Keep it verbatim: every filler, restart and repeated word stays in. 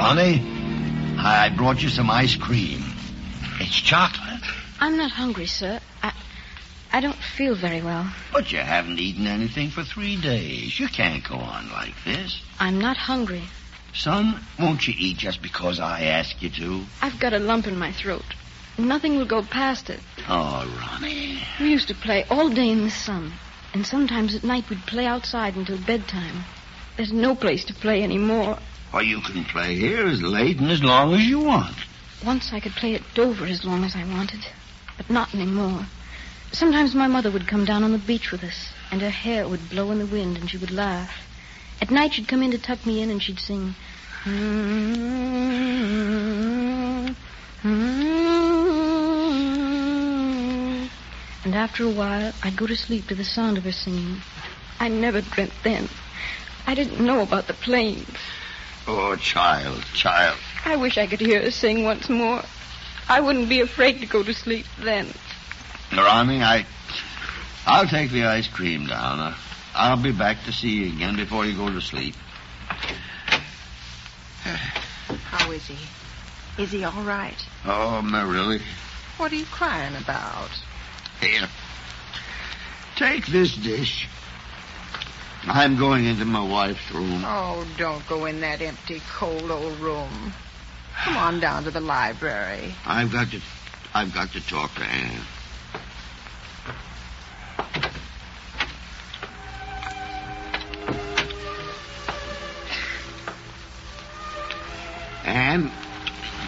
Ronnie, I brought you some ice cream. It's chocolate. I'm not hungry, sir. I, I don't feel very well. But you haven't eaten anything for three days. You can't go on like this. I'm not hungry. Son, won't you eat just because I ask you to? I've got a lump in my throat. Nothing will go past it. Oh, Ronnie. We used to play all day in the sun. And sometimes at night we'd play outside until bedtime. There's no place to play anymore. Well, you can play here as late and as long as you want. Once I could play at Dover as long as I wanted. But not anymore. Sometimes my mother would come down on the beach with us, and her hair would blow in the wind, and she would laugh. At night she'd come in to tuck me in, and she'd sing. Mm-hmm. Mm-hmm. And after a while, I'd go to sleep to the sound of her singing. I never dreamt then. I didn't know about the planes. Oh, child, child. I wish I could hear her sing once more. I wouldn't be afraid to go to sleep then. Ronnie, I... I'll take the ice cream down. I'll be back to see you again before you go to sleep. How is he? Is he all right? Oh, Marily. What are you crying about? Here. Take this dish. I'm going into my wife's room. Oh, don't go in that empty, cold old room. Come on down to the library. I've got to... I've got to talk to Anne.